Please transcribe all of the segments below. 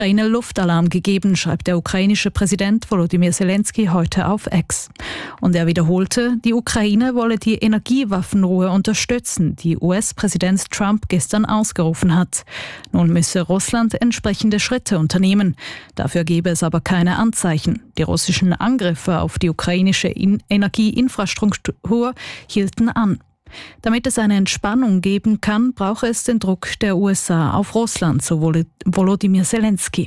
Ukraine Luftalarm gegeben, schreibt der ukrainische Präsident Volodymyr Zelensky heute auf X. Und er wiederholte, die Ukraine wolle die Energiewaffenruhe unterstützen, die US-Präsident Trump gestern ausgerufen hat. Nun müsse Russland entsprechende Schritte unternehmen. Dafür gebe es aber keine Anzeichen. Die russischen Angriffe auf die ukrainische Energieinfrastruktur hielten an. Damit es eine Entspannung geben kann, brauche es den Druck der USA auf Russland, so Volodymyr Zelensky.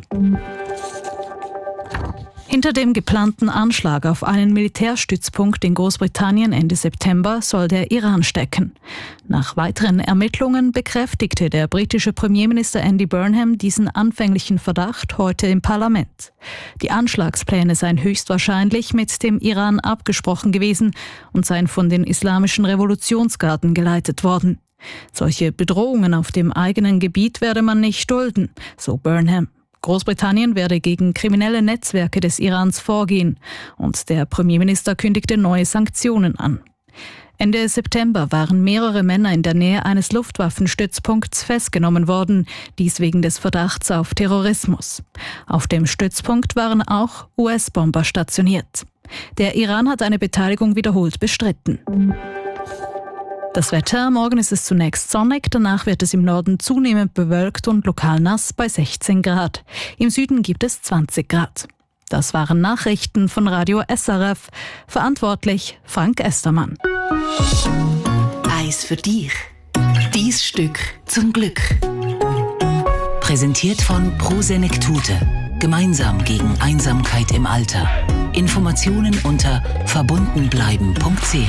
Hinter dem geplanten Anschlag auf einen Militärstützpunkt in Großbritannien Ende September soll der Iran stecken. Nach weiteren Ermittlungen bekräftigte der britische Premierminister Andy Burnham diesen anfänglichen Verdacht heute im Parlament. Die Anschlagspläne seien höchstwahrscheinlich mit dem Iran abgesprochen gewesen und seien von den islamischen Revolutionsgarden geleitet worden. Solche Bedrohungen auf dem eigenen Gebiet werde man nicht dulden, so Burnham. Großbritannien werde gegen kriminelle Netzwerke des Irans vorgehen und der Premierminister kündigte neue Sanktionen an. Ende September waren mehrere Männer in der Nähe eines Luftwaffenstützpunkts festgenommen worden, dies wegen des Verdachts auf Terrorismus. Auf dem Stützpunkt waren auch US-Bomber stationiert. Der Iran hat eine Beteiligung wiederholt bestritten. Das Wetter: Morgen ist es zunächst sonnig, danach wird es im Norden zunehmend bewölkt und lokal nass bei 16 Grad. Im Süden gibt es 20 Grad. Das waren Nachrichten von Radio SRF. Verantwortlich Frank Estermann. Eis für dich. Dies Stück zum Glück. Präsentiert von Pro Senectute. Gemeinsam gegen Einsamkeit im Alter. Informationen unter verbundenbleiben.ch.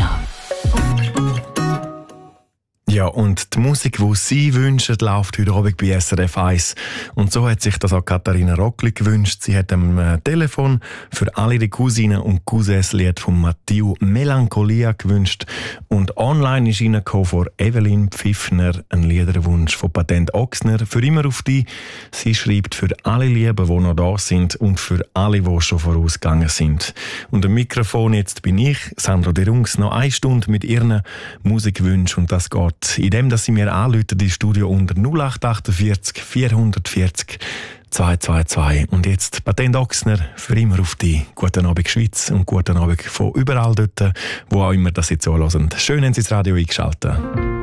Ja, und die Musik, die Sie wünschen, läuft heute Abend bei SRF 1. Und so hat sich das auch Katharina Rockli gewünscht. Sie hat am Telefon für alle die Cousinen und Cousins Lied von Matthieu Melancholia gewünscht. Und online ist reingekommen von Evelyn Pfiffner ein Liederwunsch von Patent Ochsner. Für immer auf die. Sie schreibt für alle Lieben, die noch da sind und für alle, die schon vorausgegangen sind. Und am Mikrofon jetzt bin ich, Sandro De Rungs, noch 1 Stunde mit ihren Musikwünschen. Und das geht indem dass Sie mir anrufen, die Studio unter 0848 440 222. Und jetzt Patent Ochsner für immer auf die. Guten Abend Schweiz und guten Abend von überall dort, wo auch immer das jetzt so hören. Schön, haben Sie das Radio eingeschaltet.